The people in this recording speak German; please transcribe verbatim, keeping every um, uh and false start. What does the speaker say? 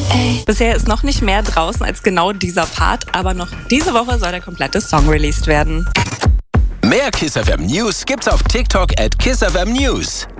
Bisher ist noch nicht mehr draußen als genau dieser Part, aber noch diese Woche soll der komplette Song released werden. Mehr Kiss F M News gibt's auf TikTok at Kiss F M News.